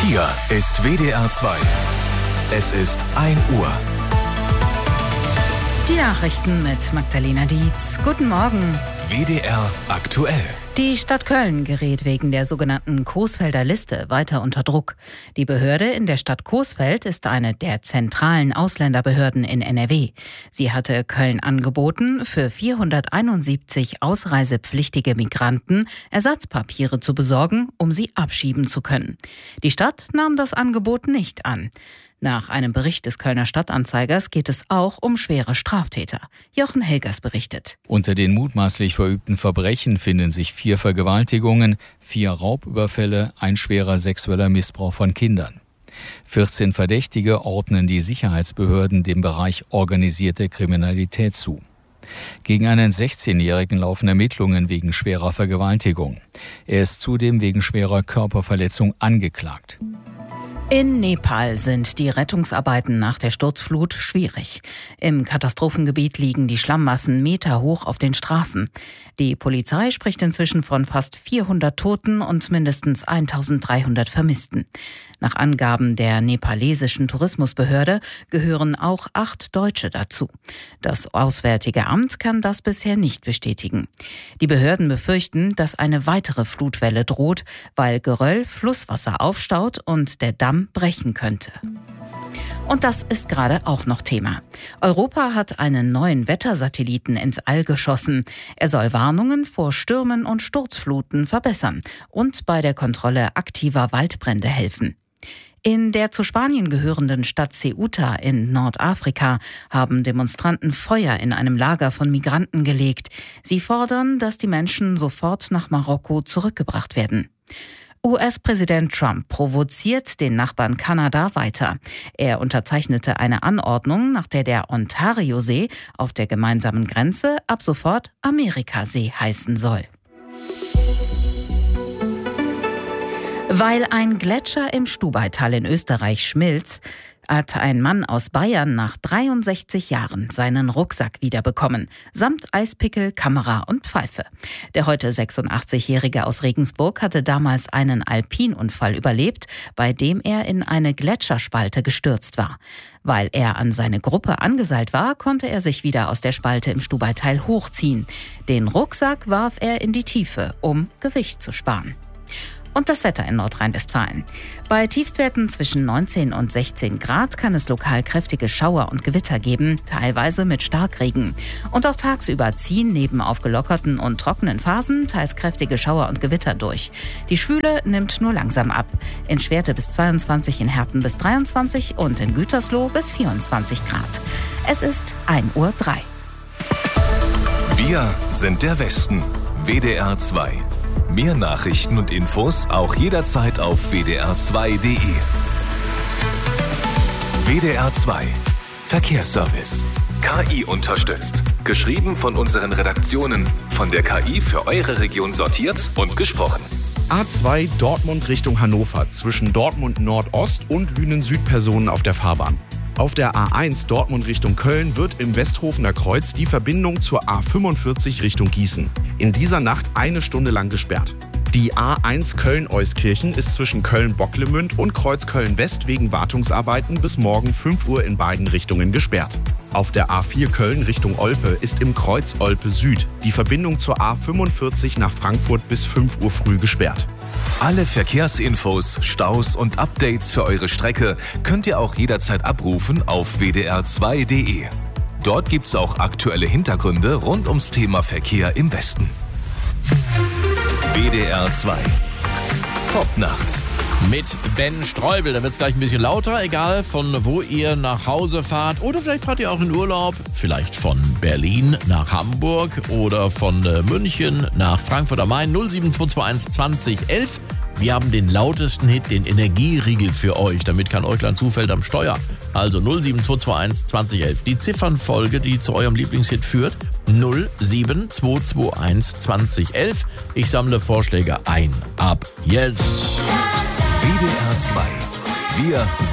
Hier ist WDR 2. Es ist 1 Uhr. Die Nachrichten mit Magdalena Dietz. Guten Morgen. WDR aktuell. Die Stadt Köln gerät wegen der sogenannten Coesfelder Liste weiter unter Druck. Die Behörde in der Stadt Coesfeld ist eine der zentralen Ausländerbehörden in NRW. Sie hatte Köln angeboten, für 471 ausreisepflichtige Migranten Ersatzpapiere zu besorgen, um sie abschieben zu können. Die Stadt nahm das Angebot nicht an. Nach einem Bericht des Kölner Stadtanzeigers geht es auch um schwere Straftäter. Jochen Helgers berichtet. Unter den mutmaßlich verübten Verbrechen finden sich 4 Vergewaltigungen, 4 Raubüberfälle, ein schwerer sexueller Missbrauch von Kindern. 14 Verdächtige ordnen die Sicherheitsbehörden dem Bereich organisierte Kriminalität zu. Gegen einen 16-Jährigen laufen Ermittlungen wegen schwerer Vergewaltigung. Er ist zudem wegen schwerer Körperverletzung angeklagt. In Nepal sind die Rettungsarbeiten nach der Sturzflut schwierig. Im Katastrophengebiet liegen die Schlammmassen meterhoch auf den Straßen. Die Polizei spricht inzwischen von fast 400 Toten und mindestens 1300 Vermissten. Nach Angaben der nepalesischen Tourismusbehörde gehören auch 8 Deutsche dazu. Das Auswärtige Amt kann das bisher nicht bestätigen. Die Behörden befürchten, dass eine weitere Flutwelle droht, weil Geröll Flusswasser aufstaut und der Damm brechen könnte. Und das ist gerade auch noch Thema. Europa hat einen neuen Wettersatelliten ins All geschossen. Er soll Warnungen vor Stürmen und Sturzfluten verbessern und bei der Kontrolle aktiver Waldbrände helfen. In der zu Spanien gehörenden Stadt Ceuta in Nordafrika haben Demonstranten Feuer in einem Lager von Migranten gelegt. Sie fordern, dass die Menschen sofort nach Marokko zurückgebracht werden. US-Präsident Trump provoziert den Nachbarn Kanada weiter. Er unterzeichnete eine Anordnung, nach der der Ontario-See auf der gemeinsamen Grenze ab sofort Amerikasee heißen soll. Weil ein Gletscher im Stubaital in Österreich schmilzt, hat ein Mann aus Bayern nach 63 Jahren seinen Rucksack wiederbekommen, samt Eispickel, Kamera und Pfeife. Der heute 86-Jährige aus Regensburg hatte damals einen Alpinunfall überlebt, bei dem er in eine Gletscherspalte gestürzt war. Weil er an seine Gruppe angeseilt war, konnte er sich wieder aus der Spalte im Stubaital hochziehen. Den Rucksack warf er in die Tiefe, um Gewicht zu sparen. Und das Wetter in Nordrhein-Westfalen. Bei Tiefstwerten zwischen 19 und 16 Grad kann es lokal kräftige Schauer und Gewitter geben, teilweise mit Starkregen. Und auch tagsüber ziehen neben aufgelockerten und trockenen Phasen teils kräftige Schauer und Gewitter durch. Die Schwüle nimmt nur langsam ab. In Schwerte bis 22, in Herten bis 23 und in Gütersloh bis 24 Grad. Es ist 1:03 Uhr. Wir sind der Westen. WDR 2. Mehr Nachrichten und Infos auch jederzeit auf wdr2.de. WDR 2 Verkehrsservice. KI unterstützt. Geschrieben von unseren Redaktionen. Von der KI für eure Region sortiert und gesprochen. A2 Dortmund Richtung Hannover. Zwischen Dortmund Nordost und Lünen Süd Personen auf der Fahrbahn. Auf der A1 Dortmund Richtung Köln wird im Westhofener Kreuz die Verbindung zur A45 Richtung Gießen in dieser Nacht 1 Stunde lang gesperrt. Die A1 Köln-Euskirchen ist zwischen Köln-Bocklemünd und Kreuz Köln-West wegen Wartungsarbeiten bis morgen 5 Uhr in beiden Richtungen gesperrt. Auf der A4 Köln Richtung Olpe ist im Kreuz Olpe Süd die Verbindung zur A45 nach Frankfurt bis 5 Uhr früh gesperrt. Alle Verkehrsinfos, Staus und Updates für eure Strecke könnt ihr auch jederzeit abrufen auf wdr2.de. Dort gibt's auch aktuelle Hintergründe rund ums Thema Verkehr im Westen. WDR 2 Popnacht. Mit Ben Streubel, da wird es gleich ein bisschen lauter, egal von wo ihr nach Hause fahrt. Oder vielleicht fahrt ihr auch in Urlaub, vielleicht von Berlin nach Hamburg oder von München nach Frankfurt am Main. 07221 2011. Wir haben den lautesten Hit, den Energieriegel für euch, damit kein Äuglein zufällt am Steuer. Also 07221 2011. Die Ziffernfolge, die zu eurem Lieblingshit führt, 07221 2011. Ich sammle Vorschläge ein. Ab jetzt. WDR 2. Wir